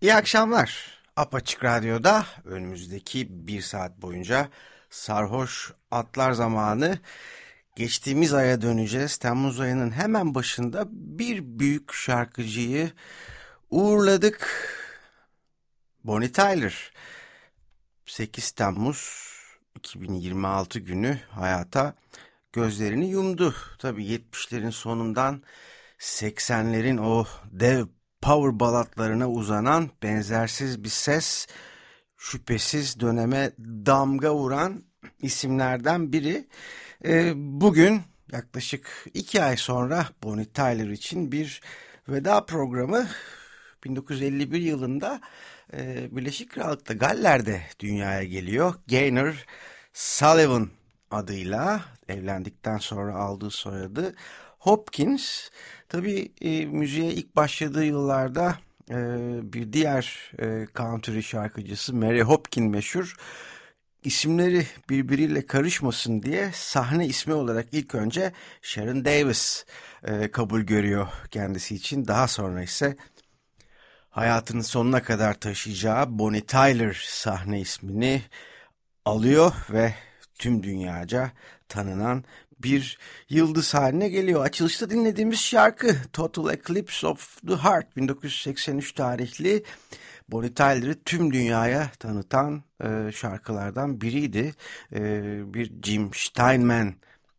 İyi akşamlar. Apaçık Radyo'da önümüzdeki bir saat boyunca Sarhoş Atlar zamanı. Geçtiğimiz aya döneceğiz. Temmuz ayının hemen başında bir büyük şarkıcıyı uğurladık. Bonnie Tyler. 8 Temmuz 2026 günü hayata gözlerini yumdu. Tabii 70'lerin sonundan 80'lerin o dev power balatlarına uzanan benzersiz bir ses, şüphesiz döneme damga vuran isimlerden biri. Bugün yaklaşık 2 ay sonra Bonnie Tyler için bir veda programı. 1951 yılında Birleşik Krallık'ta Galler'de dünyaya geliyor. Gaynor Sullivan adıyla, evlendikten sonra aldığı soyadı Hopkins. Tabii müziğe ilk başladığı yıllarda bir diğer country şarkıcısı Mary Hopkin meşhur. İsimleri birbiriyle karışmasın diye sahne ismi olarak ilk önce Sharon Davis kabul görüyor kendisi için. Daha sonra ise hayatının sonuna kadar taşıyacağı Bonnie Tyler sahne ismini alıyor ve tüm dünyaca tanınan bir yıldız haline geliyor. Açılışta dinlediğimiz şarkı Total Eclipse of the Heart, 1983 tarihli, Bonnie Tyler'ı tüm dünyaya tanıtan şarkılardan biriydi. Bir Jim Steinman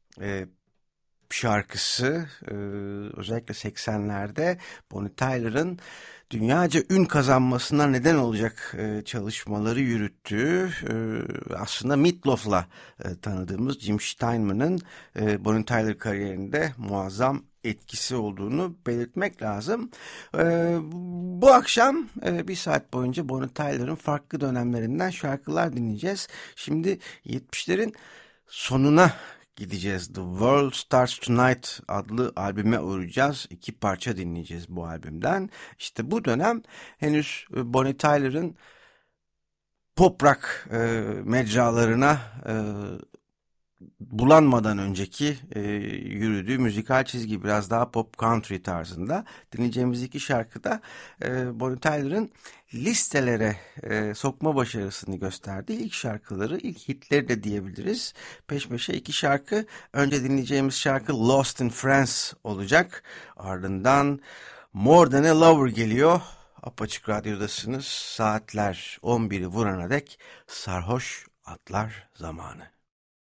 şarkısı, özellikle 80'lerde Bonnie Tyler'ın dünyaca ün kazanmasına neden olacak çalışmaları yürüttüğü, aslında Meat Loaf'la tanıdığımız Jim Steinman'ın Bonnie Tyler kariyerinde muazzam etkisi olduğunu belirtmek lazım. Bu akşam bir saat boyunca Bonnie Tyler'ın farklı dönemlerinden şarkılar dinleyeceğiz. Şimdi 70'lerin sonuna gideceğiz. The World Starts Tonight adlı albüme uğrayacağız. 2 parça dinleyeceğiz bu albümden. İşte bu dönem henüz Bonnie Tyler'ın pop rock mecralarına bulanmadan önceki yürüdüğü müzikal çizgi, biraz daha pop country tarzında. Dinleyeceğimiz 2 şarkıda Bonnie Tyler'ın listelere sokma başarısını gösterdi. İlk şarkıları, ilk hitleri de diyebiliriz. Peş peşe 2 şarkı. Önce dinleyeceğimiz şarkı Lost in France olacak. Ardından More Than a Lover geliyor. Apaçık Radyo'dasınız. Saatler 11'i vurana dek Sarhoş Atlar zamanı.